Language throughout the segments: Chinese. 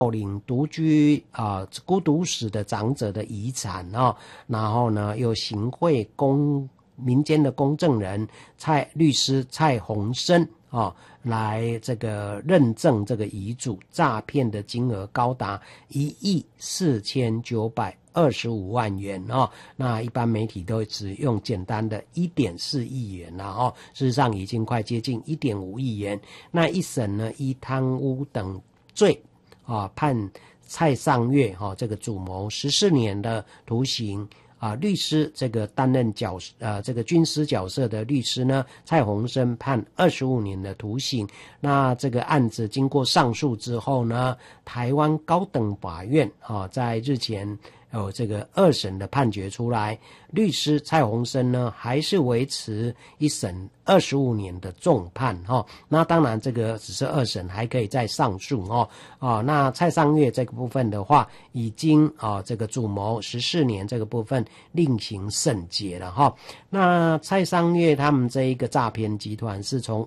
领独居孤独死的长者的遗产然后呢又行贿民间的公证人律师蔡鸿生来这个认证这个遗嘱，诈骗的金额高达14925万元那一般媒体都只用简单的1.4亿元事实上已经快接近1.5亿元。那一审呢依贪污等罪判蔡尚月这个主谋14年的徒刑律师这个担任这个军师角色的律师呢蔡鸿生判25年的徒刑。那这个案子经过上诉之后呢，台湾高等法院在日前有这个2审的判决出来，律师蔡鸿生呢还是维持1审25年的重判那当然这个只是2审，还可以再上诉那蔡尚月这个部分的话已经这个主谋14年这个部分另行审结了那蔡尚月他们这一个诈骗集团是从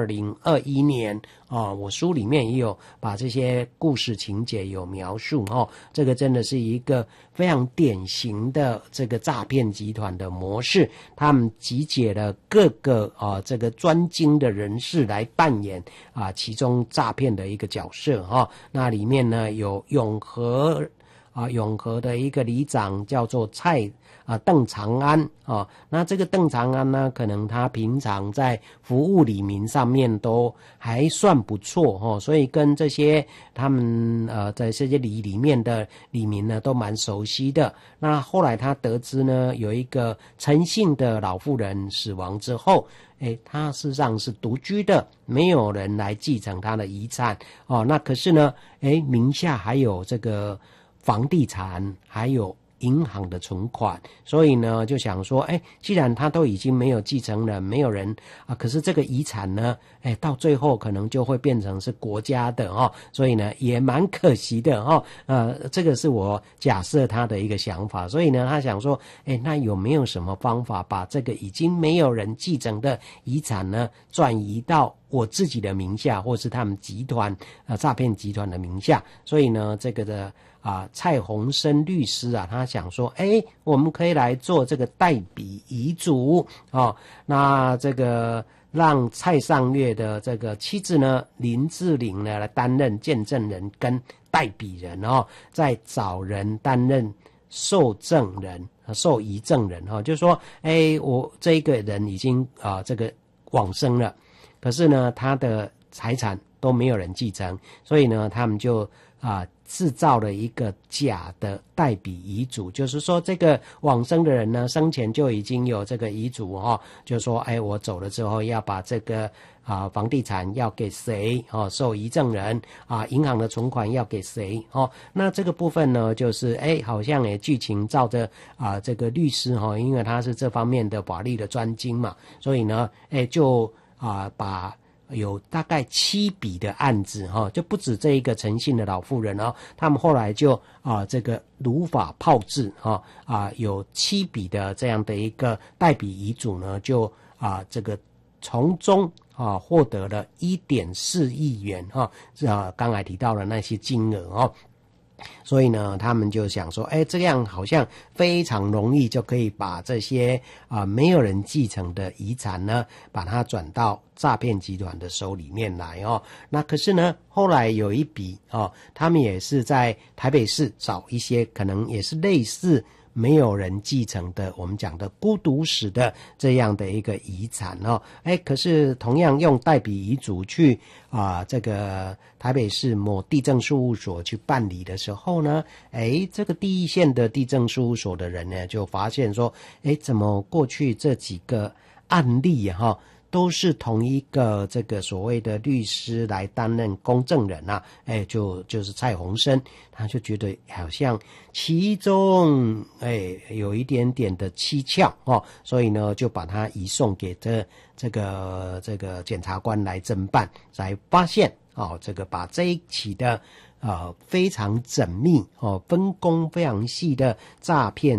2021年我书里面也有把这些故事情节有描述这个真的是一个非常典型的这个诈骗集团的模式，他们集结了各个这个专精的人士来扮演其中诈骗的一个角色那里面呢有永和的一个里长叫做邓长安那这个邓长安呢，可能他平常在服务里民上面都还算不错所以跟这些他们在这些里面的里民呢都蛮熟悉的。那后来他得知呢有一个陈姓的老妇人死亡之后他事实上是独居的，没有人来继承他的遗产那可是呢名下还有这个房地产还有银行的存款，所以呢就想说既然他都已经没有继承人，没有人可是这个遗产呢到最后可能就会变成是国家的所以呢也蛮可惜的这个是我假设他的一个想法。所以呢他想说那有没有什么方法把这个已经没有人继承的遗产呢转移到我自己的名下，或是他们集团诈骗集团的名下。所以呢这个的蔡鸿生律师他想说我们可以来做这个代笔遗嘱那这个让蔡尚月的这个妻子呢林志玲呢来担任见证人跟代笔人再找人担任受遗赠人就是说我这个人已经这个往生了，可是呢他的财产都没有人继承，所以呢他们就制造了一个假的代笔遗嘱，就是说这个往生的人呢生前就已经有这个遗嘱就是说我走了之后要把这个房地产要给谁受遗赠人银行的存款要给谁那这个部分呢就是好像剧情照着这个律师因为他是这方面的法律的专精嘛，所以呢就把有大概7笔的案子就不止这一个陈姓的老妇人他们后来就这个如法炮制有7笔的这样的一个代笔遗嘱呢，就这个从中获得了1.4亿元刚才提到了那些金额所以呢他们就想说这样好像非常容易就可以把这些没有人继承的遗产呢把它转到诈骗集团的手里面来那可是呢后来有一笔他们也是在台北市找一些可能也是类似没有人继承的我们讲的孤独死的这样的一个遗产可是同样用代笔遗嘱去这个台北市某地政事务所去办理的时候呢这个第一线的地政事务所的人呢就发现说怎么过去这几个案例都是同一个这个所谓的律师来担任公证人就是蔡鸿生，他就觉得好像其中有一点点的蹊跷所以呢就把他移送给这个检察官来侦办，才发现这个把这一起的非常缜密分工非常细的诈骗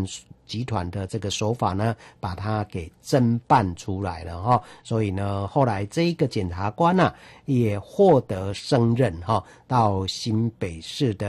集团的这个手法呢，把它给侦办出来了哈。所以呢，后来这一个检察官啊，也获得升任哈，到新北市的